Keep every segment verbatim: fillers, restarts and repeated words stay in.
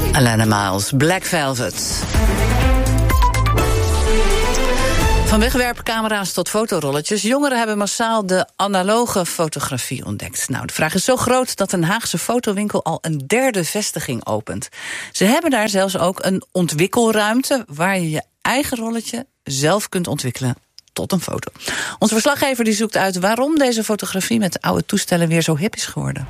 Alana Miles, Black Velvet. Van wegwerpcamera's tot fotorolletjes. Jongeren hebben massaal de analoge fotografie ontdekt. Nou, de vraag is zo groot dat een Haagse fotowinkel al een derde vestiging opent. Ze hebben daar zelfs ook een ontwikkelruimte waar je je eigen rolletje zelf kunt ontwikkelen tot een foto. Onze verslaggever die zoekt uit waarom deze fotografie met oude toestellen weer zo hip is geworden.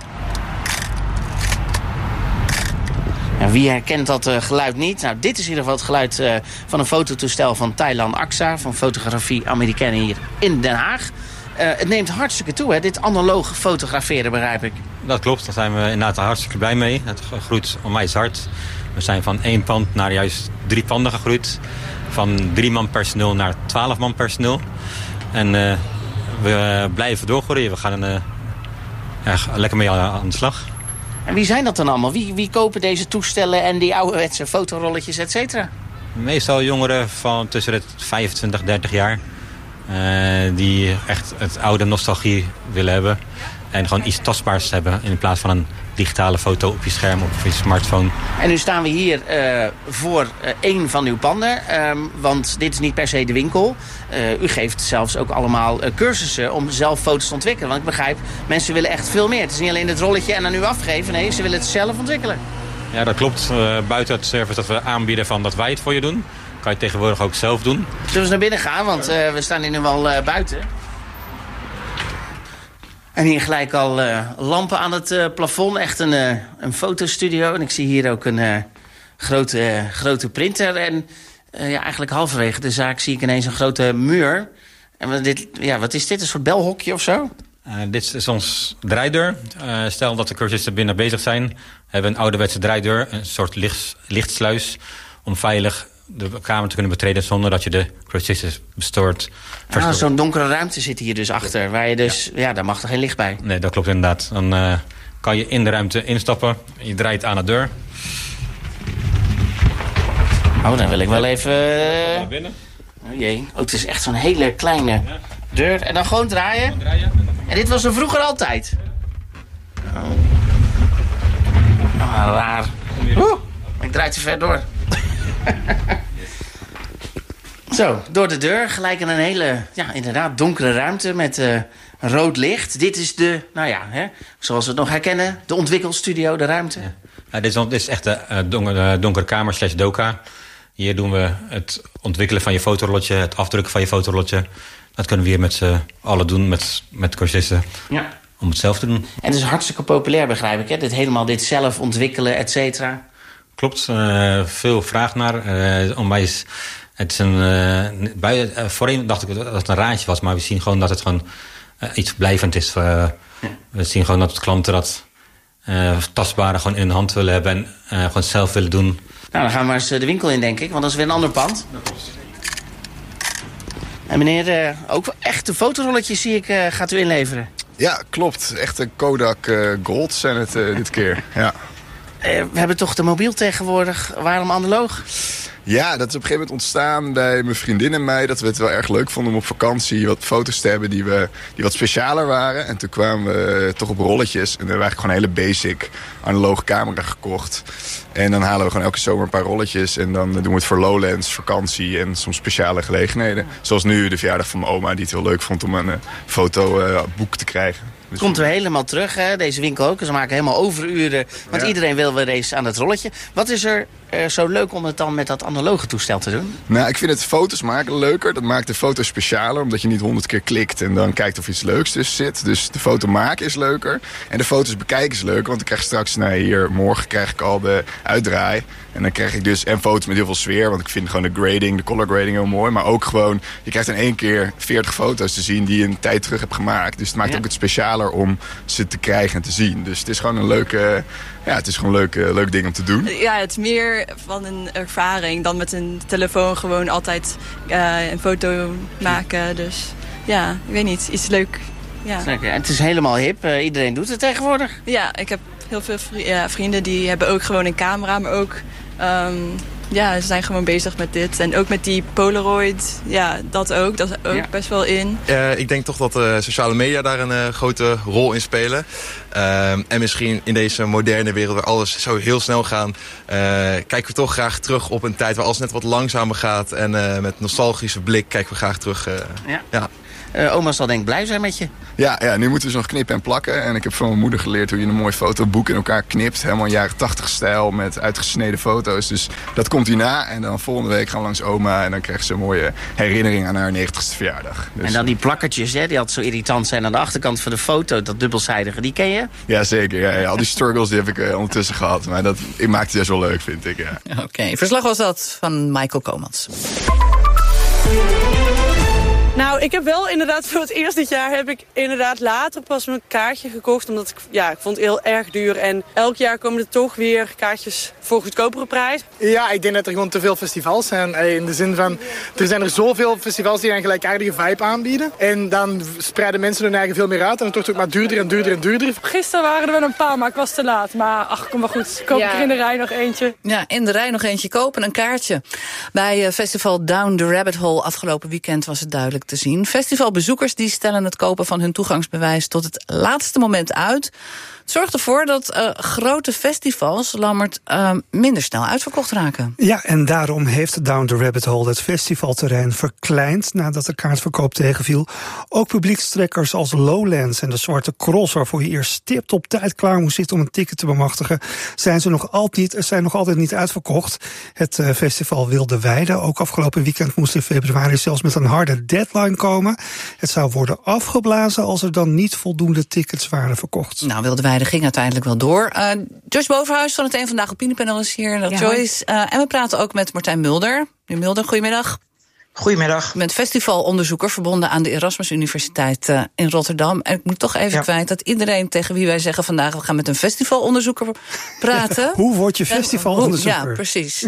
Ja, wie herkent dat uh, geluid niet? Nou, dit is in ieder geval het geluid uh, van een fototoestel van Thailand Aksa, van Fotografie Amerikanen hier in Den Haag. Uh, het neemt hartstikke toe, hè, dit analoge fotograferen, begrijp ik. Dat klopt, daar zijn we inderdaad hartstikke blij mee. Het groeit onwijs hard. We zijn van één pand naar juist drie panden gegroeid. Van drie man personeel naar twaalf man personeel. En uh, we blijven doorgroeien. We gaan uh, ja, lekker mee aan de slag. En wie zijn dat dan allemaal? Wie, wie kopen deze toestellen en die ouderwetse fotorolletjes, et cetera? Meestal jongeren van tussen de vijfentwintig, dertig jaar. Uh, die echt het oude nostalgie willen hebben. En gewoon iets tastbaars hebben in plaats van een digitale foto op je scherm, op je smartphone. En nu staan we hier uh, voor uh, één van uw panden. Um, want dit is niet per se de winkel. Uh, u geeft zelfs ook allemaal uh, cursussen om zelf foto's te ontwikkelen. Want ik begrijp, mensen willen echt veel meer. Het is niet alleen het rolletje en aan u afgeven. Nee, ze willen het zelf ontwikkelen. Ja, dat klopt. Uh, buiten het service dat we aanbieden van dat wij het voor je doen, kan je tegenwoordig ook zelf doen. Zullen we eens naar binnen gaan? Want uh, we staan hier nu wel uh, buiten. En hier gelijk al uh, lampen aan het uh, plafond. Echt een, uh, een fotostudio. En ik zie hier ook een uh, grote, uh, grote printer. En uh, ja, eigenlijk halverwege de zaak zie ik ineens een grote muur. En wat, dit, ja, wat is dit? Een soort belhokje of zo? Uh, dit is ons draaideur. Uh, stel dat de cursisten binnen bezig zijn. We hebben een ouderwetse draaideur. Een soort licht, lichtsluis. Om veilig de kamer te kunnen betreden zonder dat je de cursisten bestoort. Ah, zo'n donkere ruimte zit hier dus achter. Waar je dus, ja. ja, daar mag er geen licht bij. Nee, dat klopt inderdaad. Dan uh, kan je in de ruimte instappen. Je draait aan de deur. Oh, dan wil ik wel even... Uh... Naar binnen. Oh jee. Oh, het is echt zo'n hele kleine deur. En dan gewoon draaien. Gewoon draaien. En dit was er vroeger altijd. Oh. Oh, raar. Oeh, ik draai te ver door. Zo, door de deur, gelijk in een hele, ja, inderdaad, donkere ruimte met uh, rood licht. Dit is de, nou ja, hè, zoals we het nog herkennen, de ontwikkelstudio, de ruimte. Ja. Ja, dit, is, dit is echt de uh, donkere, donkere kamer slash doka. Hier doen we het ontwikkelen van je fotorolletje, het afdrukken van je fotorolletje. Dat kunnen we hier met z'n allen doen, met, met cursisten. Ja. Om het zelf te doen. En het is hartstikke populair, begrijp ik, hè? Dit helemaal dit zelf ontwikkelen, et cetera. Klopt, uh, veel vraag naar. Uh, onwijs, het is een, uh, bij, uh, voorheen dacht ik dat het een raadje was, maar we zien gewoon dat het gewoon uh, iets blijvend is. Uh, ja. We zien gewoon dat klanten dat uh, tastbare gewoon in hun hand willen hebben en uh, gewoon zelf willen doen. Nou, dan gaan we maar eens de winkel in, denk ik, want dat is weer een ander pand. En meneer, uh, ook echte fotorolletjes zie ik, uh, gaat u inleveren? Ja, klopt. Echte Kodak uh, Gold zijn het uh, dit keer, ja. Uh, we hebben toch de mobiel tegenwoordig. Waarom analoog? Ja, dat is op een gegeven moment ontstaan bij mijn vriendin en mij. Dat we het wel erg leuk vonden om op vakantie wat foto's te hebben die, we, die wat specialer waren. En toen kwamen we toch op rolletjes. En we hebben eigenlijk gewoon een hele basic analoge camera gekocht. En dan halen we gewoon elke zomer een paar rolletjes. En dan doen we het voor Lowlands, vakantie en soms speciale gelegenheden. Zoals nu de verjaardag van mijn oma die het heel leuk vond om een uh, fotoboek uh, te krijgen. Dus komt weer helemaal terug, hè? Deze winkel ook. Ze maken helemaal overuren. Want ja. Iedereen wil weer eens aan het rolletje. Wat is er uh, zo leuk om het dan met dat analoge toestel te doen? Nou, ik vind het foto's maken leuker. Dat maakt de foto specialer. Omdat je niet honderd keer klikt en dan kijkt of iets leuks tussen zit. Dus de foto maken is leuker. En de foto's bekijken is leuker. Want ik krijg straks, nou hier, morgen krijg ik al de uitdraai. En dan krijg ik dus en foto's met heel veel sfeer. Want ik vind gewoon de grading, de color grading heel mooi. Maar ook gewoon, je krijgt in één keer veertig foto's te zien die je een tijd terug hebt gemaakt. Dus het maakt ja. ook het specialer om ze te krijgen en te zien. Dus het is gewoon een leuke, ja, het is gewoon een leuk, leuk ding om te doen. Ja, het is meer van een ervaring dan met een telefoon gewoon altijd uh, een foto maken. Dus ja, ik weet niet, iets leuk. Ja. Zeker. Het is helemaal hip. Uh, iedereen doet het tegenwoordig. Ja, ik heb heel veel vrienden die hebben ook gewoon een camera, maar ook um, ja, ze zijn gewoon bezig met dit. En ook met die Polaroid, ja, dat ook. Dat is ook ja. best wel in. Uh, ik denk toch dat uh, sociale media daar een uh, grote rol in spelen. Uh, en misschien in deze moderne wereld waar alles zo heel snel gaat... Uh, kijken we toch graag terug op een tijd waar alles net wat langzamer gaat. En uh, met nostalgische blik kijken we graag terug. Uh, ja. Ja. Uh, oma zal denk ik blij zijn met je. Ja, ja, nu moeten we ze nog knippen en plakken. En ik heb van mijn moeder geleerd hoe je een mooi fotoboek in elkaar knipt. Helemaal jaren tachtig stijl met uitgesneden foto's. Dus dat komt hierna. En dan volgende week gaan we langs oma. En dan krijgt ze een mooie herinnering aan haar negentigste verjaardag. Dus... En dan die plakkertjes, hè, die altijd zo irritant zijn aan de achterkant van de foto. Dat dubbelzijdige, die ken je? Ja, zeker. Ja, ja. Al die struggles die heb ik uh, ondertussen gehad. Maar dat ik maakt het best wel leuk, vind ik. Ja. Oké, okay. Verslag was dat van Michael Komans. Nou, ik heb wel inderdaad voor het eerst dit jaar heb ik inderdaad later pas mijn kaartje gekocht. Omdat ik, ja, ik vond het heel erg duur. En elk jaar komen er toch weer kaartjes voor goedkopere prijs. Ja, ik denk dat er gewoon te veel festivals zijn. In de zin van, er zijn er zoveel festivals die een gelijkaardige vibe aanbieden. En dan spreiden mensen hun eigen veel meer uit. En het wordt ook maar duurder en duurder en duurder. Gisteren waren er wel een paar, maar ik was te laat. Maar ach, kom maar goed. Koop ja. ik er in de rij nog eentje. Ja, in de rij nog eentje kopen, een kaartje. Bij festival Down the Rabbit Hole afgelopen weekend was het duidelijk te zien. Festivalbezoekers die stellen het kopen van hun toegangsbewijs tot het laatste moment uit. Het zorgt ervoor dat uh, grote festivals, Lammert, uh, minder snel uitverkocht raken. Ja, en daarom heeft Down the Rabbit Hole het festivalterrein verkleind nadat de kaartverkoop tegenviel. Ook publiekstrekkers als Lowlands en de Zwarte Cross, waarvoor je eerst stipt op tijd klaar moest zitten om een ticket te bemachtigen, zijn ze nog altijd, zijn nog altijd niet uitverkocht. Het uh, festival Wilde Weide, ook afgelopen weekend, moest in februari zelfs met een harde deadline komen. Het zou worden afgeblazen als er dan niet voldoende tickets waren verkocht. Nou, Wilde Weide ging uiteindelijk wel door. Uh, Joyce Bovenhuis van het Eén Vandaag Opiniepanel is hier. Ja, Joyce. Uh, en we praten ook met Martijn Mulder. Meneer Mulder, goedemiddag. Goedemiddag. U bent festivalonderzoeker verbonden aan de Erasmus Universiteit uh, in Rotterdam. En ik moet toch even ja. kwijt dat iedereen tegen wie wij zeggen vandaag we gaan met een festivalonderzoeker praten. Hoe word je festivalonderzoeker? Ja, precies.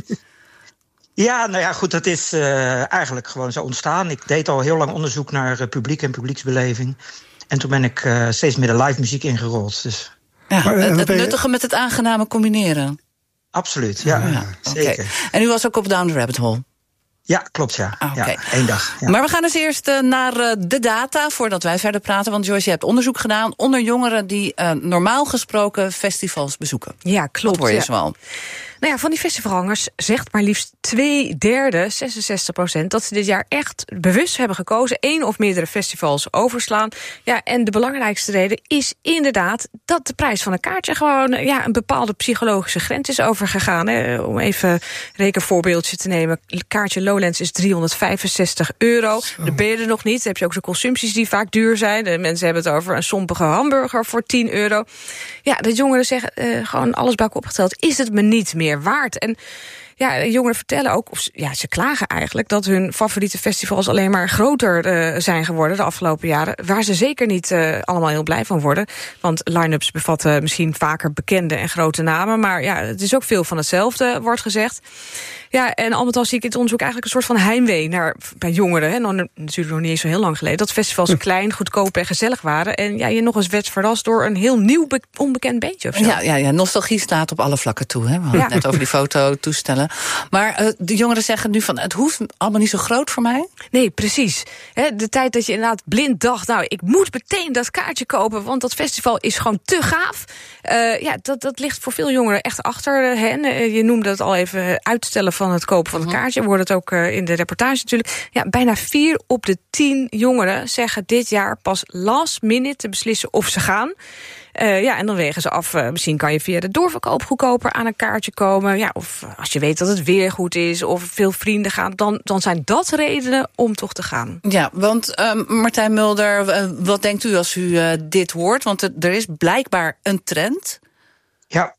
Ja, nou ja, goed, dat is uh, eigenlijk gewoon zo ontstaan. Ik deed al heel lang onderzoek naar uh, publiek en publieksbeleving. En toen ben ik uh, steeds meer de live muziek ingerold. Dus. Ja, maar, het, het nuttige met het aangename combineren. Absoluut, ja, ja zeker. Okay. En u was ook op Down the Rabbit Hole? Ja, klopt, ja. Ah, okay. ja één dag. Ja. Maar we gaan dus eerst uh, naar uh, de data, voordat wij verder praten. Want Joyce, je hebt onderzoek gedaan onder jongeren die uh, normaal gesproken festivals bezoeken. Ja, klopt. Wat hoor je ja. zoal? Nou ja, van die festivalgangers zegt maar liefst twee derde, zesenzestig procent... dat ze dit jaar echt bewust hebben gekozen één of meerdere festivals overslaan. Ja, en de belangrijkste reden is inderdaad dat de prijs van een kaartje gewoon ja, een bepaalde psychologische grens is overgegaan. Hè. Om even een rekenvoorbeeldje te nemen. Kaartje Lowlands is driehonderdvijfenzestig euro. Zo. Dan ben je er nog niet. Dan heb je ook de consumpties die vaak duur zijn. De mensen hebben het over een sompige hamburger voor tien euro. Ja, de jongeren zeggen uh, gewoon alles bij elkaar opgeteld. Is het me niet meer waard? En ja, jongeren vertellen ook, of ja, ze klagen eigenlijk dat hun favoriete festivals alleen maar groter uh, zijn geworden de afgelopen jaren. Waar ze zeker niet uh, allemaal heel blij van worden. Want line-ups bevatten misschien vaker bekende en grote namen. Maar ja, het is ook veel van hetzelfde, wordt gezegd. Ja, en al met al zie ik het onderzoek eigenlijk een soort van heimwee naar, bij jongeren. Hè. Nou, natuurlijk nog niet eens zo heel lang geleden. Dat festivals klein, goedkoop en gezellig waren. En ja, je nog eens werd verrast door een heel nieuw, be- onbekend beentje of zo. Ja, ja, ja, nostalgie staat op alle vlakken toe. Hè. We hadden ja. het net over die fototoestellen. Maar uh, de jongeren zeggen nu van, het hoeft allemaal niet zo groot voor mij. Nee, precies. He, de tijd dat je inderdaad blind dacht, nou, ik moet meteen dat kaartje kopen, want dat festival is gewoon te gaaf. Uh, ja, dat, dat ligt voor veel jongeren echt achter hen. Uh, je noemde het al even, uitstellen van het kopen van het kaartje. We hoorden het ook uh, in de reportage natuurlijk. Ja, bijna vier op de tien jongeren zeggen dit jaar pas last minute te beslissen of ze gaan. Uh, ja, en dan wegen ze af, uh, misschien kan je via de doorverkoop goedkoper aan een kaartje komen. Ja, of als je weet dat het weer goed is of veel vrienden gaan, dan, dan zijn dat redenen om toch te gaan. Ja, want uh, Martijn Mulder, uh, wat denkt u als u uh, dit hoort? Want het, er is blijkbaar een trend. Ja.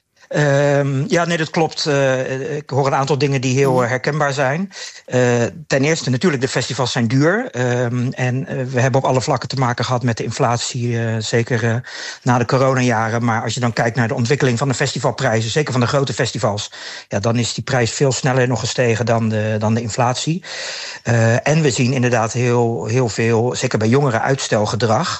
Um, ja, nee, dat klopt. Uh, ik hoor een aantal dingen die heel uh, herkenbaar zijn. Uh, ten eerste natuurlijk, de festivals zijn duur. Um, en uh, we hebben op alle vlakken te maken gehad met de inflatie, uh, zeker uh, na de coronajaren. Maar als je dan kijkt naar de ontwikkeling van de festivalprijzen, zeker van de grote festivals, ja, dan is die prijs veel sneller nog gestegen dan de, dan de inflatie. Uh, en we zien inderdaad heel, heel veel, zeker bij jongeren, uitstelgedrag.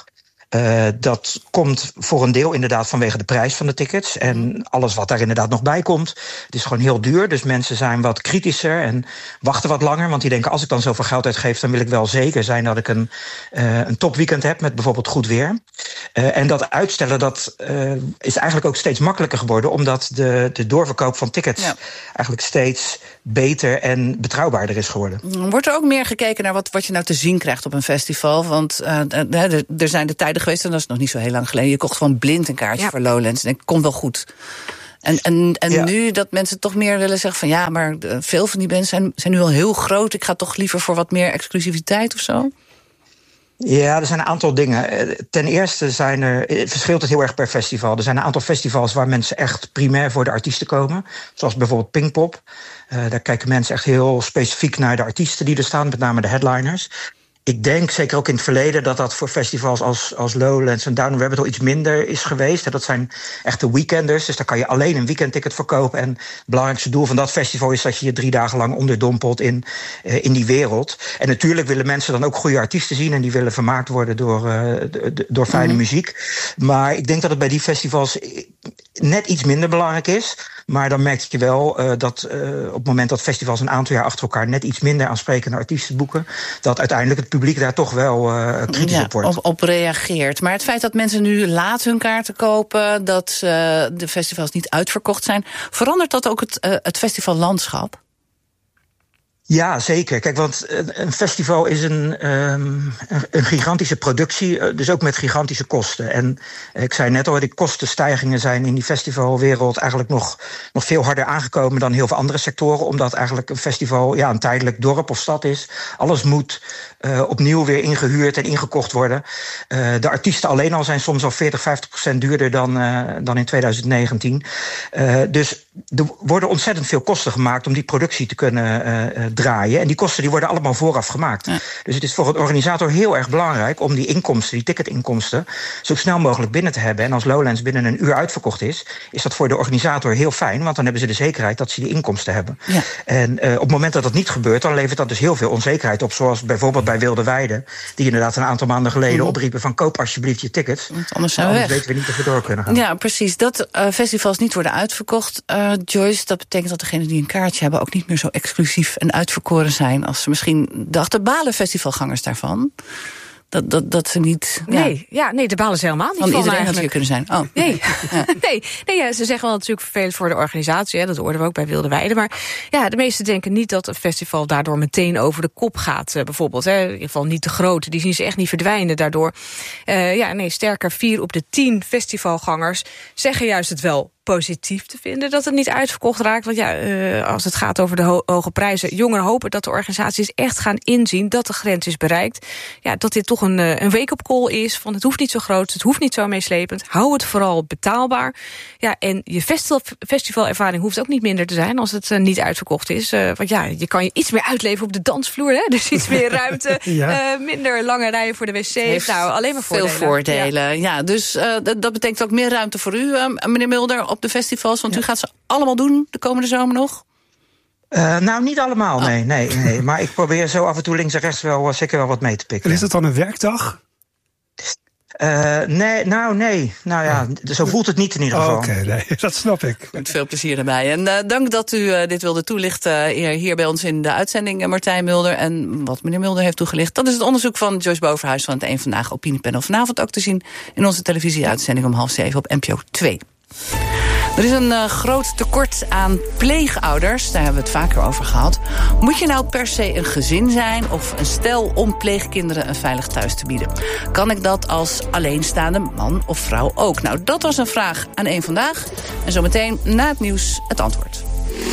Uh, dat komt voor een deel inderdaad vanwege de prijs van de tickets. En alles wat daar inderdaad nog bij komt. Het is gewoon heel duur, dus mensen zijn wat kritischer en wachten wat langer. Want die denken, als ik dan zoveel geld uitgeef, dan wil ik wel zeker zijn dat ik een, uh, een topweekend heb met bijvoorbeeld goed weer. Uh, en dat uitstellen, dat uh, is eigenlijk ook steeds makkelijker geworden, omdat de, de doorverkoop van tickets ja. eigenlijk steeds beter en betrouwbaarder is geworden. Wordt er ook meer gekeken naar wat, wat je nou te zien krijgt op een festival? Want uh, er, er zijn de tijden geweest, en dat is nog niet zo heel lang geleden, je kocht gewoon blind een kaartje ja. voor Lowlands en het komt wel goed. En, en, en ja. nu dat mensen toch meer willen zeggen van ja, maar veel van die bands zijn, zijn nu al heel groot. Ik ga toch liever voor wat meer exclusiviteit of zo? Ja, er zijn een aantal dingen. Ten eerste zijn er, het verschilt het heel erg per festival. Er zijn een aantal festivals waar mensen echt primair voor de artiesten komen. Zoals bijvoorbeeld Pinkpop. Uh, daar kijken mensen echt heel specifiek naar de artiesten die er staan, met name de headliners. Ik denk, zeker ook in het verleden, dat dat voor festivals als, als Lowlands en Down the Rabbit Hole iets minder is geweest. Dat zijn echte weekenders, dus daar kan je alleen een weekendticket voor kopen. En het belangrijkste doel van dat festival is dat je je drie dagen lang onderdompelt in, uh, in die wereld. En natuurlijk willen mensen dan ook goede artiesten zien en die willen vermaakt worden door, uh, door fijne mm-hmm. muziek. Maar ik denk dat het bij die festivals net iets minder belangrijk is. Maar dan merk je wel uh, dat uh, op het moment dat festivals een aantal jaar achter elkaar net iets minder aansprekende artiesten boeken, dat uiteindelijk het publiek daar toch wel uh, kritisch ja, op wordt. Op, op reageert. Maar het feit dat mensen nu laat hun kaarten kopen, dat uh, de festivals niet uitverkocht zijn, verandert dat ook het, uh, het festivallandschap? Ja, zeker. Kijk, want een festival is een, um, een gigantische productie, dus ook met gigantische kosten. En ik zei net al, die kostenstijgingen zijn in die festivalwereld eigenlijk nog, nog veel harder aangekomen dan heel veel andere sectoren, omdat eigenlijk een festival ja, een tijdelijk dorp of stad is. Alles moet uh, opnieuw weer ingehuurd en ingekocht worden. Uh, de artiesten alleen al zijn soms al veertig, vijftig procent duurder dan, uh, dan in twintig negentien. Uh, dus er worden ontzettend veel kosten gemaakt om die productie te kunnen uh, draaien. En die kosten die worden allemaal vooraf gemaakt. Ja. Dus het is voor een organisator heel erg belangrijk om die inkomsten, die ticketinkomsten, zo snel mogelijk binnen te hebben. En als Lowlands binnen een uur uitverkocht is, is dat voor de organisator heel fijn, want dan hebben ze de zekerheid dat ze die inkomsten hebben. Ja. En uh, op het moment dat dat niet gebeurt, dan levert dat dus heel veel onzekerheid op. Zoals bijvoorbeeld bij Wilde Weide, die inderdaad een aantal maanden geleden mm. opriepen van koop alsjeblieft je tickets. Want anders zijn we we weg. weten we niet of we door kunnen gaan. Ja, precies. Dat uh, festivals niet worden uitverkocht, uh, Joyce, dat betekent dat degenen die een kaartje hebben ook niet meer zo exclusief en uitverkoren zijn als ze misschien dachten. Balen festivalgangers daarvan? Dat, dat, dat ze niet... Nee, ja. Ja, nee, de balen ze helemaal niet van van iedereen eigenlijk. had hier kunnen zijn. Oh. Nee, ja. nee, nee ja, ze zeggen wel natuurlijk vervelend voor de organisatie. Hè, dat hoorden we ook bij Wilde Weide. Maar ja, de meesten denken niet dat een festival daardoor meteen over de kop gaat. Uh, bijvoorbeeld, hè, in ieder geval niet de grote. Die zien ze echt niet verdwijnen daardoor. Uh, ja, nee, sterker, vier op de tien festivalgangers zeggen juist het wel positief te vinden dat het niet uitverkocht raakt. Want ja, uh, als het gaat over de ho- hoge prijzen, jongeren hopen dat de organisaties echt gaan inzien dat de grens is bereikt. Ja, dat dit toch een, uh, een wake-up call is van het hoeft niet zo groot, het hoeft niet zo meeslepend. Hou het vooral betaalbaar. Ja, en je festival, festivalervaring hoeft ook niet minder te zijn als het uh, niet uitverkocht is. Uh, want ja, je kan je iets meer uitleven op de dansvloer, hè? Dus iets meer ruimte, ja. uh, minder lange rijen voor de wc's. Nou, alleen maar voordelen. Veel voordelen, ja. ja dus uh, dat, dat betekent ook meer ruimte voor u, uh, meneer Mulder, op de festivals, want ja. u gaat ze allemaal doen de komende zomer nog? Uh, nou, niet allemaal, oh. nee, nee, nee. Maar ik probeer zo af en toe links en rechts wel uh, zeker wel wat mee te pikken. En is het dan een werkdag? Uh, nee, nou nee. Nou ja, oh. zo voelt het niet in ieder geval. Oké, okay, nee, dat snap ik. Met veel plezier erbij. En uh, dank dat u uh, dit wilde toelichten uh, hier bij ons in de uitzending, uh, Martijn Mulder. En wat meneer Mulder heeft toegelicht, dat is het onderzoek van Joyce Boverhuis van het Eén Vandaag Opiniepanel. Vanavond ook te zien in onze televisieuitzending om half zeven op N P O twee. Er is een uh, groot tekort aan pleegouders, daar hebben we het vaker over gehad. Moet je nou per se een gezin zijn of een stel om pleegkinderen een veilig thuis te bieden? Kan ik dat als alleenstaande man of vrouw ook? Nou, dat was een vraag aan Eén Vandaag. En zometeen na het nieuws het antwoord.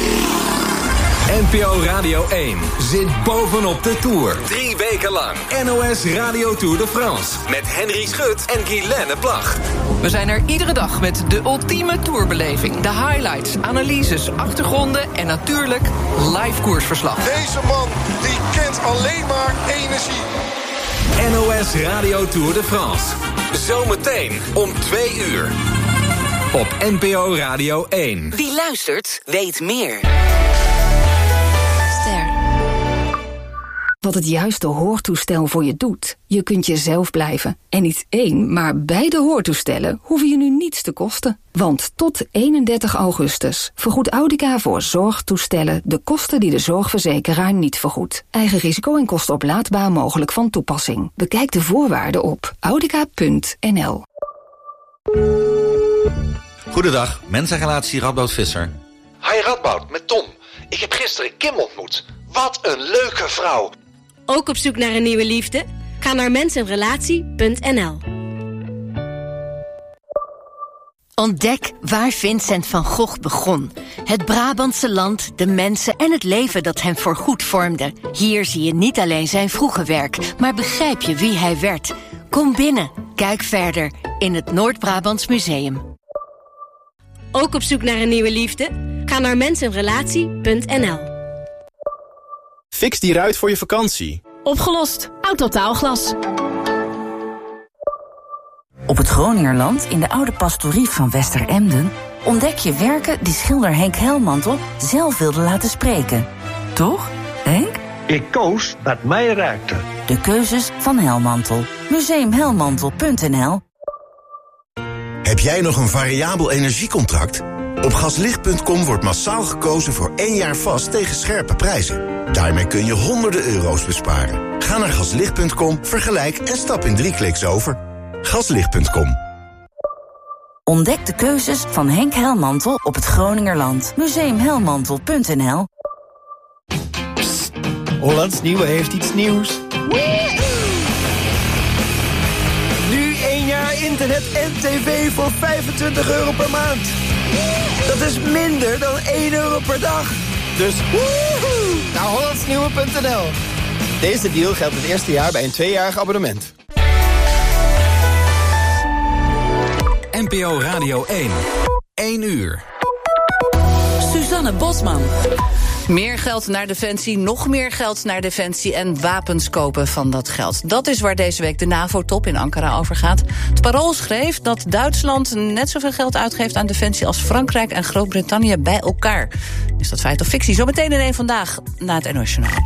N P O Radio één zit bovenop de Tour. Drie weken lang N O S Radio Tour de France. Met Henry Schut en Guilaine Plag. We zijn er iedere dag met de ultieme tourbeleving. De highlights, analyses, achtergronden en natuurlijk live koersverslag. Deze man die kent alleen maar energie. N O S Radio Tour de France. Zometeen om twee uur. Op N P O Radio één. Wie luistert, weet meer. wat het juiste hoortoestel voor je doet. Je kunt jezelf blijven. En niet één, maar beide hoortoestellen hoeven je nu niets te kosten. Want tot eenendertig augustus vergoedt Audica voor zorgtoestellen de kosten die de zorgverzekeraar niet vergoedt. Eigen risico en kosten oplaadbaar mogelijk van toepassing. Bekijk de voorwaarden op audica punt n l. Goedendag, mensenrelatie Radboud Visser. Hi Radboud, met Tom. Ik heb gisteren Kim ontmoet. Wat een leuke vrouw. Ook op zoek naar een nieuwe liefde? Ga naar mensenrelatie punt n l. Ontdek waar Vincent van Gogh begon. Het Brabantse land, de mensen en het leven dat hem voorgoed vormde. Hier zie je niet alleen zijn vroege werk, maar begrijp je wie hij werd. Kom binnen, kijk verder in het Noord-Brabants Museum. Ook op zoek naar een nieuwe liefde? Ga naar mensenrelatie punt n l. Fix die ruit voor je vakantie. Opgelost. Autotaalglas. Op het Groningerland, in de oude pastorie van Westeremden, ontdek je werken die schilder Henk Helmantel zelf wilde laten spreken. Toch, Henk? Ik koos wat mij raakte. De keuzes van Helmantel. museum helmantel punt n l. Heb jij nog een variabel energiecontract? Op gaslicht punt com wordt massaal gekozen voor één jaar vast tegen scherpe prijzen. Daarmee kun je honderden euro's besparen. Ga naar gaslicht punt com, vergelijk en stap in drie kliks over. gaslicht punt com. Ontdek de keuzes van Henk Helmantel op het Groningerland. museum helmantel punt n l. Hollands Nieuwe heeft iets nieuws. Nu één jaar internet en tv voor vijfentwintig euro per maand. Dat is minder dan één euro per dag. Dus woehoe, naar hollands nieuwe punt n l. Deze deal geldt het eerste jaar bij een tweejarig abonnement. N P O Radio één. één uur. Suzanne Bosman. Meer geld naar Defensie, nog meer geld naar Defensie en wapens kopen van dat geld. Dat is waar deze week de NAVO-top in Ankara over gaat. Het Parool schreef dat Duitsland net zoveel geld uitgeeft aan Defensie als Frankrijk en Groot-Brittannië bij elkaar. Is dat feit of fictie? Zometeen in één Vandaag na het N O S Journaal.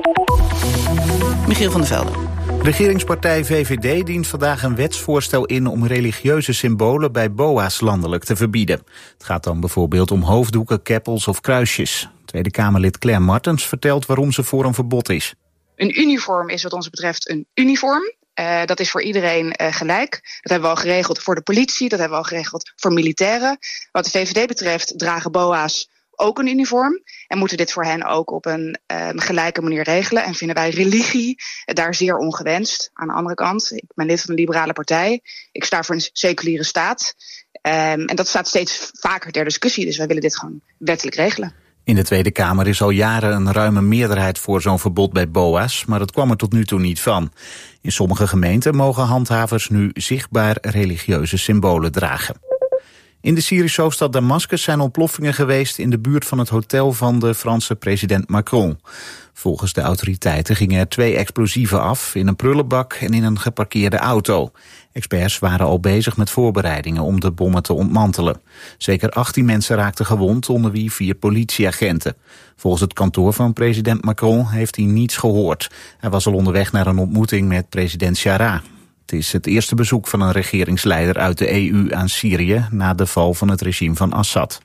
Michiel van der Velde. Regeringspartij V V D dient vandaag een wetsvoorstel in om religieuze symbolen bij boa's landelijk te verbieden. Het gaat dan bijvoorbeeld om hoofddoeken, keppels of kruisjes. Tweede Kamerlid Claire Martens vertelt waarom ze voor een verbod is. Een uniform is wat ons betreft een uniform. Uh, dat is voor iedereen uh, gelijk. Dat hebben we al geregeld voor de politie, dat hebben we al geregeld voor militairen. Wat de V V D betreft dragen boa's ook een uniform. En moeten dit voor hen ook op een um, gelijke manier regelen. En vinden wij religie uh, daar zeer ongewenst. Aan de andere kant, ik ben lid van een liberale partij. Ik sta voor een seculiere staat. Um, en dat staat steeds vaker ter discussie. Dus wij willen dit gewoon wettelijk regelen. In de Tweede Kamer is al jaren een ruime meerderheid voor zo'n verbod bij boa's, maar dat kwam er tot nu toe niet van. In sommige gemeenten mogen handhavers nu zichtbaar religieuze symbolen dragen. In de Syrische hoofdstad Damascus zijn ontploffingen geweest in de buurt van het hotel van de Franse president Macron. Volgens de autoriteiten gingen er twee explosieven af in een prullenbak en in een geparkeerde auto. Experts waren al bezig met voorbereidingen om de bommen te ontmantelen. Zeker achttien mensen raakten gewond, onder wie vier politieagenten. Volgens het kantoor van president Macron heeft hij niets gehoord. Hij was al onderweg naar een ontmoeting met president Chara. Het is het eerste bezoek van een regeringsleider uit de E U aan Syrië na de val van het regime van Assad.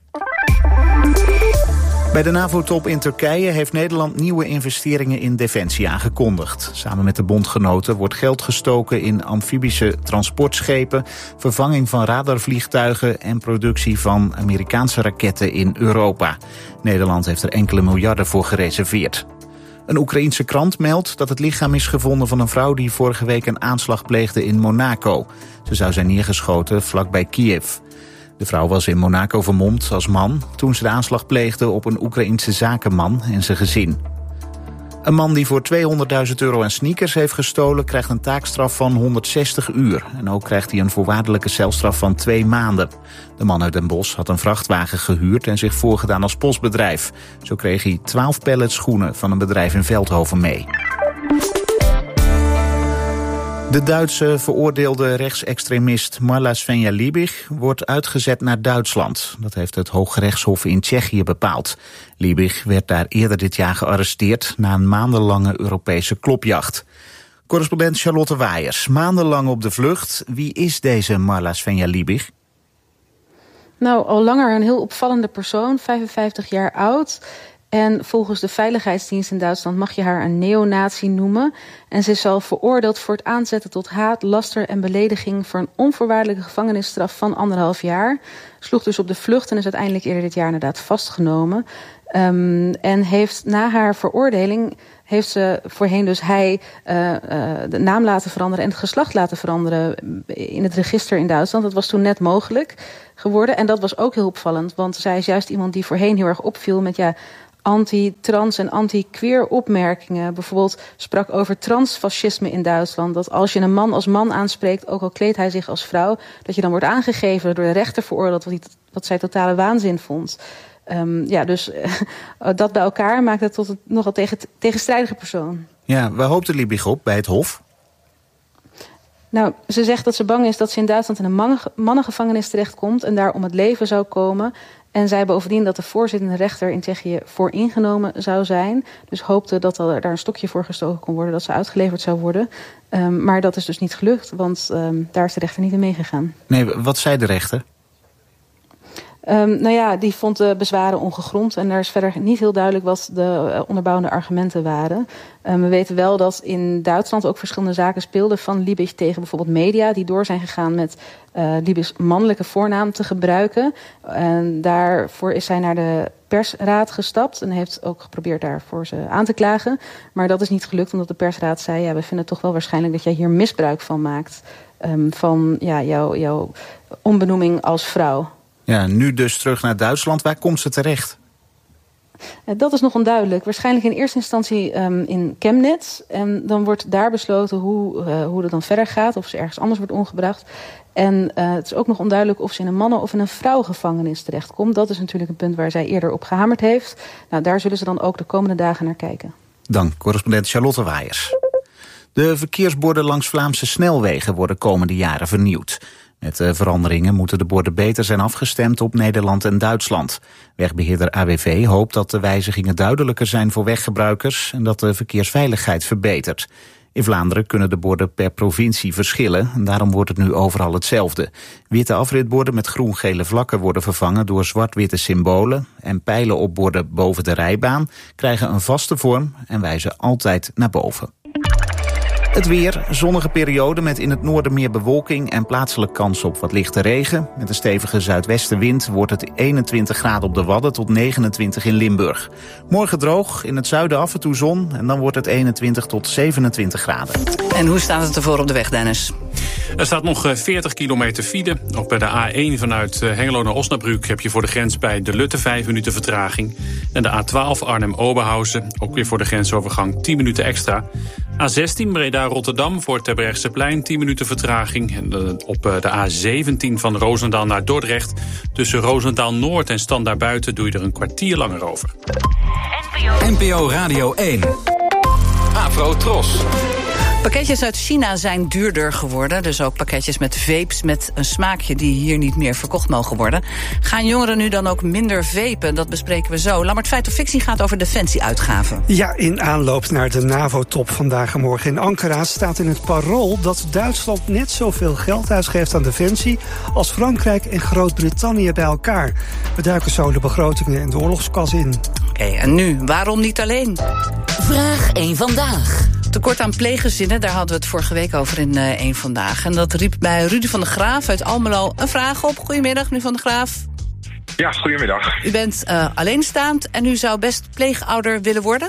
Bij de NAVO-top in Turkije heeft Nederland nieuwe investeringen in defensie aangekondigd. Samen met de bondgenoten wordt geld gestoken in amfibische transportschepen, vervanging van radarvliegtuigen en productie van Amerikaanse raketten in Europa. Nederland heeft er enkele miljarden voor gereserveerd. Een Oekraïense krant meldt dat het lichaam is gevonden van een vrouw die vorige week een aanslag pleegde in Monaco. Ze zou zijn neergeschoten vlakbij Kiev. De vrouw was in Monaco vermomd als man toen ze de aanslag pleegde op een Oekraïense zakenman en zijn gezin. Een man die voor tweehonderdduizend euro aan sneakers heeft gestolen krijgt een taakstraf van honderdzestig uur. En ook krijgt hij een voorwaardelijke celstraf van twee maanden. De man uit Den Bosch had een vrachtwagen gehuurd en zich voorgedaan als postbedrijf. Zo kreeg hij twaalf pallets schoenen van een bedrijf in Veldhoven mee. De Duitse veroordeelde rechtsextremist Marla Svenja-Liebig wordt uitgezet naar Duitsland. Dat heeft het Hooggerechtshof in Tsjechië bepaald. Liebig werd daar eerder dit jaar gearresteerd na een maandenlange Europese klopjacht. Correspondent Charlotte Waaiers, maandenlang op de vlucht. Wie is deze Marla Svenja-Liebig? Nou, al langer een heel opvallende persoon, vijfenvijftig jaar oud. En volgens de Veiligheidsdienst in Duitsland mag je haar een neonazi noemen. En ze is al veroordeeld voor het aanzetten tot haat, laster en belediging voor een onvoorwaardelijke gevangenisstraf van anderhalf jaar. Sloeg dus op de vlucht en is uiteindelijk eerder dit jaar inderdaad vastgenomen. Um, en heeft na haar veroordeling heeft ze voorheen dus hij uh, uh, de naam laten veranderen en het geslacht laten veranderen in het register in Duitsland. Dat was toen net mogelijk geworden. En dat was ook heel opvallend, want zij is juist iemand die voorheen heel erg opviel met ja, anti-trans en anti-queer opmerkingen. Bijvoorbeeld sprak over transfascisme in Duitsland. Dat als je een man als man aanspreekt, ook al kleedt hij zich als vrouw, dat je dan wordt aangegeven door de rechter veroordeeld wat, die, wat zij totale waanzin vond. Um, ja, dus uh, dat bij elkaar maakt het tot een nogal tegen, tegenstrijdige persoon. Ja, waar hoopt de Liebig op bij het Hof? Nou, ze zegt dat ze bang is dat ze in Duitsland in een mannen, mannengevangenis terechtkomt en daar om het leven zou komen. En zij bovendien dat de voorzittende rechter in Tsjechië vooringenomen zou zijn. Dus hoopte dat er daar een stokje voor gestoken kon worden, dat ze uitgeleverd zou worden. Um, maar dat is dus niet gelukt, want um, daar is de rechter niet in meegegaan. Nee, wat zei de rechter? Um, nou ja, die vond de bezwaren ongegrond. En daar is verder niet heel duidelijk wat de uh, onderbouwende argumenten waren. Um, we weten wel dat in Duitsland ook verschillende zaken speelden van Liebig tegen bijvoorbeeld media, die door zijn gegaan met uh, Liebigs mannelijke voornaam te gebruiken. En daarvoor is zij naar de persraad gestapt en heeft ook geprobeerd daarvoor ze aan te klagen. Maar dat is niet gelukt, omdat de persraad zei, ja, we vinden het toch wel waarschijnlijk dat jij hier misbruik van maakt. Um, van ja, jouw, jouw onbenoeming als vrouw. Ja, nu dus terug naar Duitsland. Waar komt ze terecht? Dat is nog onduidelijk. Waarschijnlijk in eerste instantie um, in Chemnitz. En dan wordt daar besloten hoe, uh, hoe het dan verder gaat. Of ze ergens anders wordt omgebracht. En uh, het is ook nog onduidelijk of ze in een mannen- of in een vrouwengevangenis terechtkomt. Dat is natuurlijk een punt waar zij eerder op gehamerd heeft. Nou, daar zullen ze dan ook de komende dagen naar kijken. Dank, correspondent Charlotte Waaiers. De verkeersborden langs Vlaamse snelwegen worden komende jaren vernieuwd. Met de veranderingen moeten de borden beter zijn afgestemd op Nederland en Duitsland. Wegbeheerder A W V hoopt dat de wijzigingen duidelijker zijn voor weggebruikers en dat de verkeersveiligheid verbetert. In Vlaanderen kunnen de borden per provincie verschillen en daarom wordt het nu overal hetzelfde. Witte afritborden met groen-gele vlakken worden vervangen door zwart-witte symbolen en pijlen op borden boven de rijbaan krijgen een vaste vorm en wijzen altijd naar boven. Het weer, zonnige periode met in het noorden meer bewolking en plaatselijk kans op wat lichte regen. Met een stevige zuidwestenwind wordt het eenentwintig graden op de Wadden tot negenentwintig in Limburg. Morgen droog, in het zuiden af en toe zon en dan wordt het eenentwintig tot zevenentwintig graden. En hoe staat het ervoor op de weg, Dennis? Er staat nog veertig kilometer file. Ook bij de A één vanuit Hengelo naar Osnabrück heb je voor de grens bij De Lutte vijf minuten vertraging. En de A twaalf Arnhem-Oberhausen, ook weer voor de grensovergang tien minuten extra. A zestien Breda-Rotterdam voor Terbrechtseplein tien minuten vertraging. En op de A zeventien van Roosendaal naar Dordrecht tussen Roosendaal-Noord en Stand daarbuiten doe je er een kwartier langer over. N P O Radio één. Afro Tros. Pakketjes uit China zijn duurder geworden. Dus ook pakketjes met vapes met een smaakje die hier niet meer verkocht mogen worden. Gaan jongeren nu dan ook minder vapen? Dat bespreken we zo. Lammert, Feit of Fictie gaat over defensieuitgaven. Ja, in aanloop naar de NAVO-top vandaag en morgen in Ankara staat in het Parool dat Duitsland net zoveel geld uitgeeft aan defensie als Frankrijk en Groot-Brittannië bij elkaar. We duiken zo de begrotingen en de oorlogskas in. Oké, okay, en nu, waarom niet alleen? Vraag één vandaag. Tekort aan pleeggezinnen, daar hadden we het vorige week over in uh, één Vandaag. En dat riep bij Rudy van der Graaf uit Almelo een vraag op. Goedemiddag, meneer van der Graaf. Ja, goedemiddag. U bent uh, alleenstaand en u zou best pleegouder willen worden?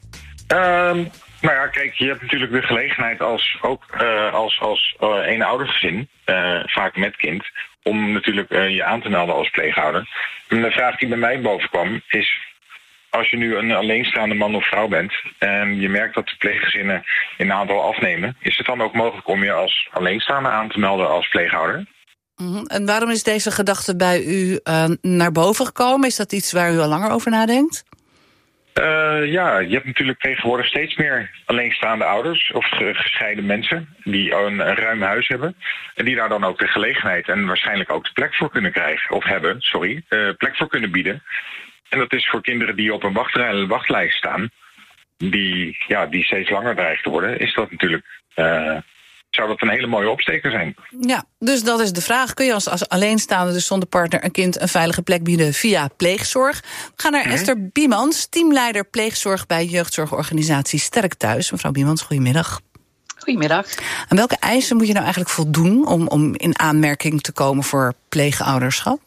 Um, nou ja, kijk, je hebt natuurlijk de gelegenheid als, ook uh, als, als uh, eenoudergezin, uh, vaak met kind, om natuurlijk uh, je aan te melden als pleegouder. En de vraag die bij mij boven kwam is, als je nu een alleenstaande man of vrouw bent en je merkt dat de pleeggezinnen in aantal afnemen, is het dan ook mogelijk om je als alleenstaande aan te melden als pleegouder? Mm-hmm. En waarom is deze gedachte bij u uh, naar boven gekomen? Is dat iets waar u al langer over nadenkt? Uh, ja, je hebt natuurlijk tegenwoordig steeds meer alleenstaande ouders of gescheiden mensen die een, een ruim huis hebben. En die daar dan ook de gelegenheid en waarschijnlijk ook de plek voor kunnen krijgen. Of hebben, sorry, uh, plek voor kunnen bieden. En dat is voor kinderen die op een wachtrij, wachtlijst staan, die, ja, die steeds langer dreigt te worden, is dat natuurlijk... Uh, zou dat een hele mooie opsteker zijn. Ja, dus dat is de vraag. Kun je als, als alleenstaande, dus zonder partner, een kind een veilige plek bieden via pleegzorg? We gaan naar mm-hmm. Esther Biemans, teamleider pleegzorg bij jeugdzorgorganisatie Sterk Thuis. Mevrouw Biemans, goedemiddag. Goedemiddag. Aan welke eisen moet je nou eigenlijk voldoen om, om in aanmerking te komen voor pleegouderschap?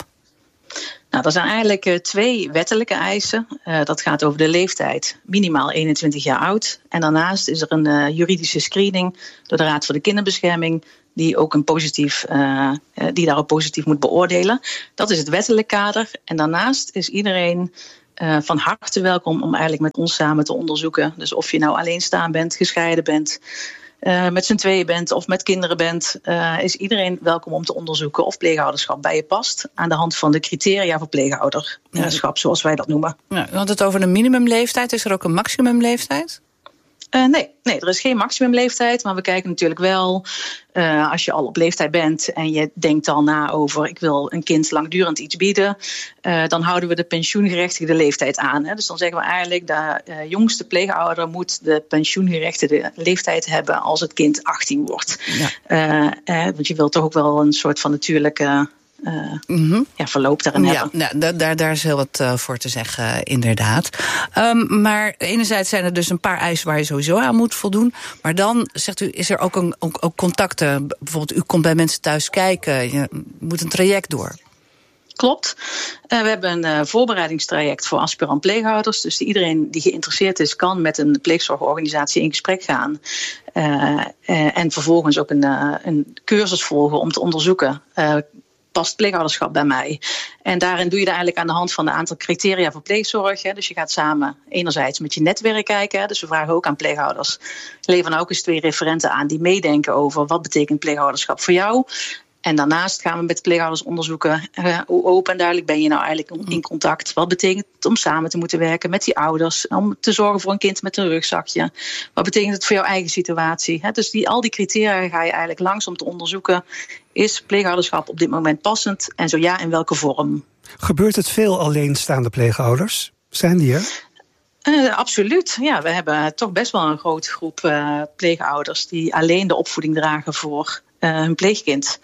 Nou, er zijn eigenlijk uh, twee wettelijke eisen. Uh, dat gaat over de leeftijd, minimaal eenentwintig jaar oud. En daarnaast is er een uh, juridische screening door de Raad voor de Kinderbescherming, die ook een positief, uh, uh, die daarop positief moet beoordelen. Dat is het wettelijk kader. En daarnaast is iedereen uh, van harte welkom om eigenlijk met ons samen te onderzoeken. Dus of je nou alleenstaand bent, gescheiden bent, Uh, met z'n tweeën bent of met kinderen bent, uh, is iedereen welkom om te onderzoeken of pleegouderschap bij je past aan de hand van de criteria voor pleegouderschap, ja, zoals wij dat noemen. Ja, u had het over een minimumleeftijd. Is er ook een maximumleeftijd? Uh, nee, nee, er is geen maximumleeftijd, maar we kijken natuurlijk wel, uh, als je al op leeftijd bent en je denkt al na over ik wil een kind langdurend iets bieden, uh, dan houden we de pensioengerechtigde leeftijd aan. Hè. Dus dan zeggen we eigenlijk de uh, jongste pleegouder moet de pensioengerechtigde leeftijd hebben als het kind achttien wordt. Ja. Uh, uh, want je wilt toch ook wel een soort van natuurlijke Uh, mm-hmm. ja, verloop daarin ja, hebben. Ja, daar, daar, daar is heel wat uh, voor te zeggen, uh, inderdaad. Um, maar enerzijds zijn er dus een paar eisen waar je sowieso aan moet voldoen. Maar dan, zegt u, is er ook, een, ook, ook contacten. Bijvoorbeeld, u komt bij mensen thuis kijken. Je moet een traject door. Klopt. Uh, we hebben een uh, voorbereidingstraject voor aspirant pleeghouders. Dus iedereen die geïnteresseerd is, kan met een pleegzorgorganisatie in gesprek gaan. Uh, uh, en vervolgens ook een, uh, een cursus volgen om te onderzoeken, Uh, past pleegouderschap bij mij? En daarin doe je er eigenlijk aan de hand van een aantal criteria voor pleegzorg. Hè. Dus je gaat samen enerzijds met je netwerk kijken. Hè. Dus we vragen ook aan pleeghouders, lever nou ook eens twee referenten aan die meedenken over wat betekent pleegouderschap voor jou. En daarnaast gaan we met de pleeghouders onderzoeken uh, hoe open en duidelijk ben je nou eigenlijk in contact. Wat betekent het om samen te moeten werken met die ouders, om te zorgen voor een kind met een rugzakje. Wat betekent het voor jouw eigen situatie? Hè? Dus die, al die criteria ga je eigenlijk langs om te onderzoeken, is pleegouderschap op dit moment passend en zo ja, in welke vorm? Gebeurt het veel alleenstaande pleegouders? Zijn die er? Uh, absoluut. Ja, we hebben toch best wel een grote groep uh, pleegouders die alleen de opvoeding dragen voor Uh, hun pleegkind.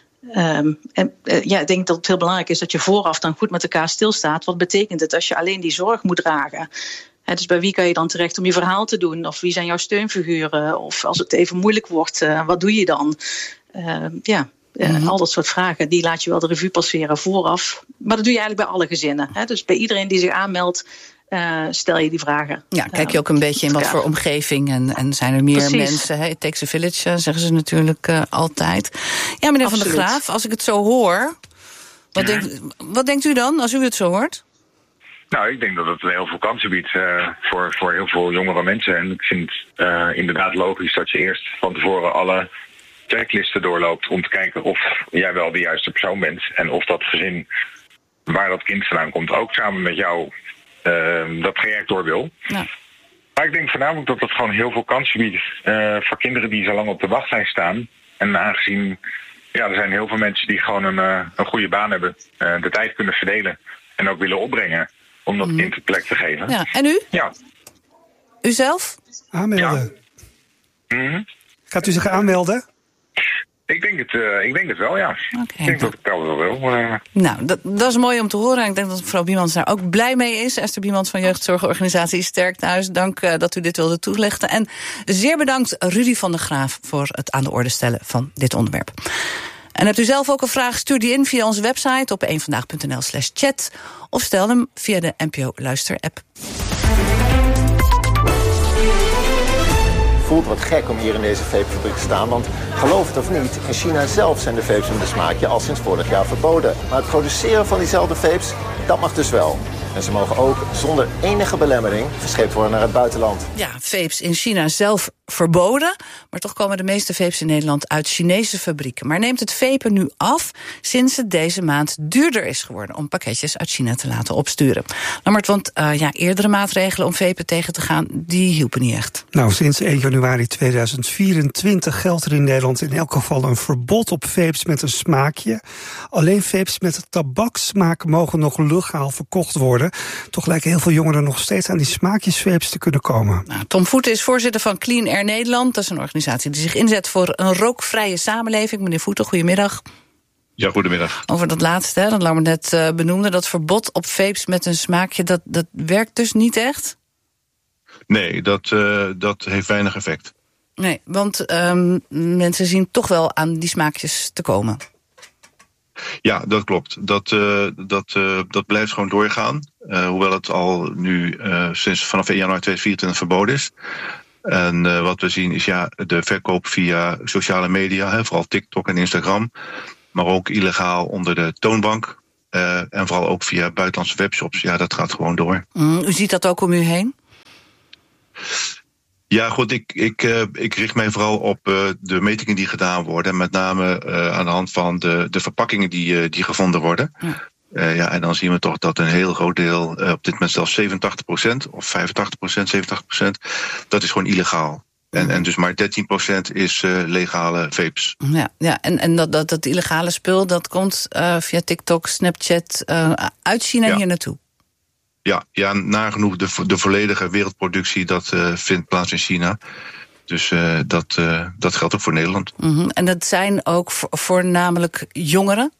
Um, en uh, ja, ik denk dat het heel belangrijk is dat je vooraf dan goed met elkaar stilstaat. Wat betekent het als je alleen die zorg moet dragen? He, dus bij wie kan je dan terecht om je verhaal te doen? Of wie zijn jouw steunfiguren? Of als het even moeilijk wordt, uh, wat doe je dan? Uh, ja, uh, mm-hmm. Al dat soort vragen, die laat je wel de revue passeren vooraf. Maar dat doe je eigenlijk bij alle gezinnen. He, dus bij iedereen die zich aanmeldt, Uh, stel je die vragen. Ja, kijk je ook een uh, beetje in wat voor omgeving en, en zijn er meer Precies. mensen. Hè? It takes a village, uh, zeggen ze natuurlijk uh, altijd. Ja, meneer Absoluut. Van der Graaf, als ik het zo hoor, wat, ja. denkt, wat denkt u dan als u het zo hoort? Nou, ik denk dat het heel veel kansen biedt uh, voor, voor heel veel jongere mensen. En ik vind uh, inderdaad logisch dat je eerst van tevoren alle checklisten doorloopt om te kijken of jij wel de juiste persoon bent. En of dat gezin waar dat kind vandaan komt ook samen met jou Uh, dat traject door wil. Ja. Maar ik denk voornamelijk dat dat gewoon heel veel kansen biedt uh, voor kinderen die zo lang op de wachtlijst staan. En aangezien ja, er zijn heel veel mensen die gewoon een, uh, een goede baan hebben, uh, de tijd kunnen verdelen en ook willen opbrengen om dat mm. kind de plek te geven. Ja. En u? Ja. U zelf? Aanmelden. Ja. Mm-hmm. Gaat u zich aanmelden? Ik denk het, uh, ik denk het wel, ja. Okay, ik denk dat ik dat wel wil. Uh... Nou, dat, dat is mooi om te horen. En ik denk dat mevrouw Biemans daar ook blij mee is. Esther Biemans van jeugdzorgorganisatie Sterk Thuis. Dank uh, dat u dit wilde toelichten. En zeer bedankt Rudy van der Graaf voor het aan de orde stellen van dit onderwerp. En hebt u zelf ook een vraag, stuur die in via onze website op eenvandaag.nl slash chat. Of stel hem via de N P O Luister-app. Het voelt wat gek om hier in deze vapefabriek te staan, want geloof het of niet, in China zelf zijn de vapes met een smaakje al sinds vorig jaar verboden. Maar het produceren van diezelfde vapes, dat mag dus wel. En ze mogen ook zonder enige belemmering verscheept worden naar het buitenland. Ja, vapes in China zelf verboden, maar toch komen de meeste vapes in Nederland uit Chinese fabrieken. Maar neemt het vapen nu af sinds het deze maand duurder is geworden om pakketjes uit China te laten opsturen. Lammert, want uh, ja, eerdere maatregelen om vapen tegen te gaan, die hielpen niet echt. Nou, sinds één januari tweeduizend vierentwintig geldt er in Nederland in elk geval een verbod op vapes met een smaakje. Alleen vapes met tabaksmaak mogen nog legaal verkocht worden. Toch lijken heel veel jongeren nog steeds aan die smaakjesvapes te kunnen komen. Nou, Tom Voeten is voorzitter van Clean Air Nederland. Dat is een organisatie die zich inzet voor een rookvrije samenleving. Meneer Voeten, goedemiddag. Ja, goedemiddag. Over dat laatste, hè, dat Lammert net uh, benoemde, dat verbod op vapes met een smaakje, dat, dat werkt dus niet echt? Nee, dat, uh, dat heeft weinig effect. Nee, want um, mensen zien toch wel aan die smaakjes te komen. Ja, dat klopt. Dat, uh, dat, uh, dat blijft gewoon doorgaan. Uh, hoewel het al nu uh, sinds vanaf één januari tweeduizend vierentwintig verboden is. En uh, wat we zien is ja, de verkoop via sociale media, hè, vooral TikTok en Instagram. Maar ook illegaal onder de toonbank. Uh, en vooral ook via buitenlandse webshops. Ja, dat gaat gewoon door. Mm, u ziet dat ook om u heen? Ja, goed, ik, ik, uh, ik richt mij vooral op uh, de metingen die gedaan worden. Met name uh, aan de hand van de, de verpakkingen die, uh, die gevonden worden. Ja. Uh, ja, en dan zien we toch dat een heel groot deel, uh, op dit moment zelfs zevenentachtig procent of vijfentachtig procent, zevenentachtig procent, dat is gewoon illegaal. En, en dus maar dertien procent is uh, legale vapes. Ja, ja. en, en dat, dat, dat illegale spul, dat komt uh, via TikTok, Snapchat uh, uit China ja. hier naartoe? Ja, ja, nagenoeg de, de volledige wereldproductie, dat uh, vindt plaats in China. Dus uh, dat, uh, dat geldt ook voor Nederland. Mm-hmm. En dat zijn ook vo- voornamelijk jongeren?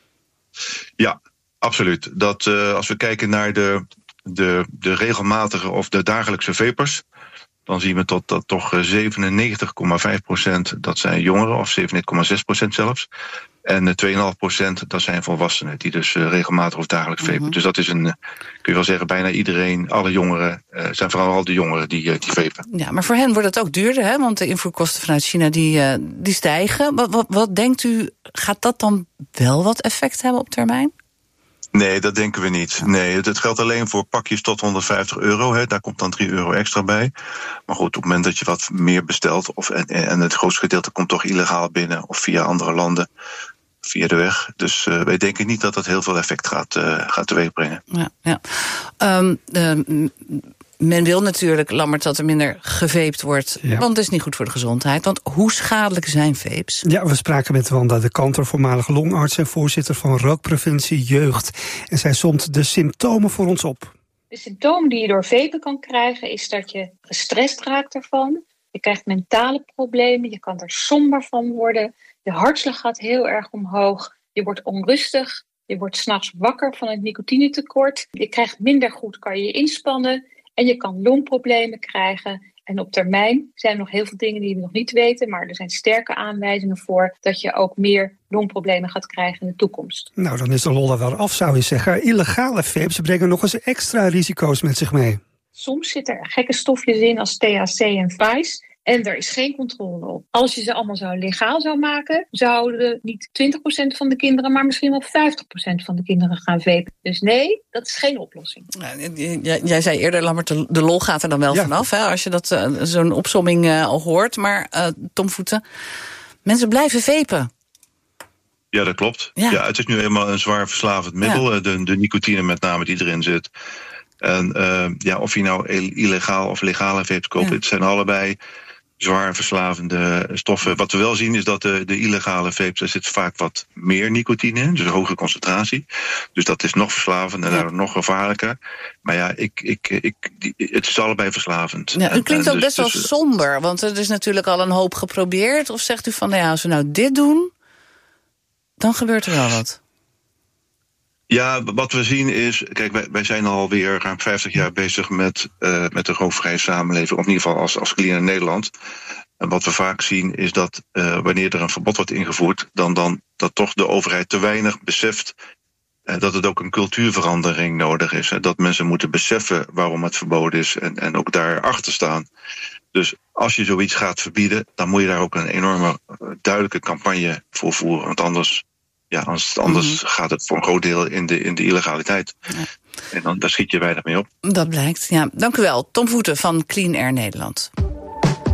Ja, absoluut. Dat, uh, als we kijken naar de, de, de regelmatige of de dagelijkse vapers, dan zien we tot dat toch zevenennegentig komma vijf procent dat zijn jongeren, of zevenennegentig komma zes procent zelfs. En twee komma vijf procent dat zijn volwassenen, die dus uh, regelmatig of dagelijks vapen. Mm-hmm. Dus dat is een, uh, kun je wel zeggen, bijna iedereen, alle jongeren, uh, zijn vooral de jongeren die, uh, die vapen. Ja, maar voor hen wordt het ook duurder, hè? Want de invoerkosten vanuit China die, uh, die stijgen. Wat, wat, wat denkt u, gaat dat dan wel wat effect hebben op termijn? Nee, dat denken we niet. Nee, het, het geldt alleen voor pakjes tot honderdvijftig euro. Hè. Daar komt dan drie euro extra bij. Maar goed, op het moment dat je wat meer bestelt, of, en, en het grootste gedeelte komt toch illegaal binnen of via andere landen, via de weg. Dus uh, wij denken niet dat dat heel veel effect gaat, uh, gaat teweegbrengen. Ja, ja. Um, uh, men wil natuurlijk, Lammert, dat er minder gevaped wordt. Ja. Want het is niet goed voor de gezondheid. Want hoe schadelijk zijn vapes? Ja, we spraken met Wanda de Kanter, voormalige longarts en voorzitter van Rookpreventie Jeugd. En zij somt de symptomen voor ons op. De symptomen die je door vapen kan krijgen is dat je gestrest raakt ervan. Je krijgt mentale problemen, je kan er somber van worden. Je hartslag gaat heel erg omhoog. Je wordt onrustig. Je wordt 's nachts wakker van het nicotinetekort. Je krijgt minder goed, kan je je inspannen. En je kan longproblemen krijgen. En op termijn zijn er nog heel veel dingen die we nog niet weten. Maar er zijn sterke aanwijzingen voor dat je ook meer longproblemen gaat krijgen in de toekomst. Nou, dan is de lol er wel af, zou je zeggen. Illegale vapes brengen nog eens extra risico's met zich mee. Soms zitten er gekke stofjes in als T H C en Vice. En er is geen controle op. Als je ze allemaal zou legaal zou maken, zouden niet twintig procent van de kinderen, maar misschien wel vijftig procent van de kinderen gaan vapen. Dus nee, dat is geen oplossing. Ja, jij zei eerder, Lammert, de lol gaat er dan wel ja. vanaf, hè, als je dat, uh, zo'n opsomming uh, al hoort. Maar uh, Tom Voeten, mensen blijven vapen. Ja, dat klopt. Ja. Ja, het is nu eenmaal een zwaar verslavend middel. Ja. De, de nicotine met name die erin zit. En uh, ja, of je nou illegaal of legale vapes koopt, ja. het zijn allebei zwaar verslavende stoffen. Wat we wel zien is dat de, de illegale vapes, er zit vaak wat meer nicotine in, dus een hogere concentratie. Dus dat is nog verslavend en daardoor nog gevaarlijker. Maar ja, ik, ik, ik, die, het is allebei verslavend. Ja, u klinkt en, ook dus, best wel dus, somber, want er is natuurlijk al een hoop geprobeerd. Of zegt u van, nou ja, als we nou dit doen, dan gebeurt er wel wat? Ja, wat we zien is, kijk, wij, wij zijn alweer ruim vijftig jaar bezig met, uh, met de rookvrije samenleving, of in ieder geval als, als Clean Air Nederland. En wat we vaak zien is dat uh, wanneer er een verbod wordt ingevoerd, dan, dan dat toch de overheid te weinig beseft uh, dat het ook een cultuurverandering nodig is. Hè, dat mensen moeten beseffen waarom het verboden is en, en ook daarachter staan. Dus als je zoiets gaat verbieden, dan moet je daar ook een enorme uh, duidelijke campagne voor voeren, want anders... Ja, anders, anders mm-hmm. gaat het voor een groot deel in de, in de illegaliteit. Ja. En dan, daar schiet je weinig mee op. Dat blijkt, ja. Dank u wel. Tom Voeten van Clean Air Nederland.